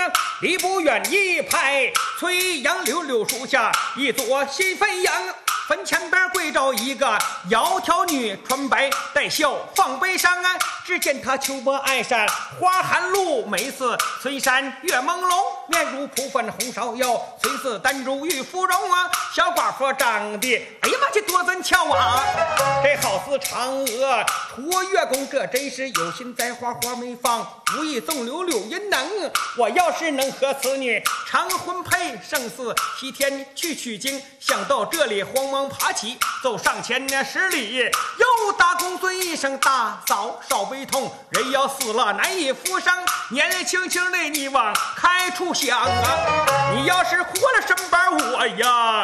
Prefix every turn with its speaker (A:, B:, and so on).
A: 礼不远一派崔杨柳柳树下一座新坟阳，坟前边跪着一个窈窕女，穿白带孝放悲伤啊。只见她秋波爱山花含露，眉似翠山月朦胧，面如蒲粉红芍药，虽似丹珠玉芙蓉啊。小寡妇长得哎呀妈，这多尊俏啊！这好似嫦娥托月宫，这真是有心栽花花没放，无意纵柳柳阴能。我要是能和此女长婚配，胜似西天去取经。想到这里，慌忙爬起，走上前10里，又大公孙一声大嫂少悲痛，人要死了难以复生，年年轻轻的你往开处想啊！你要是活了身板我呀，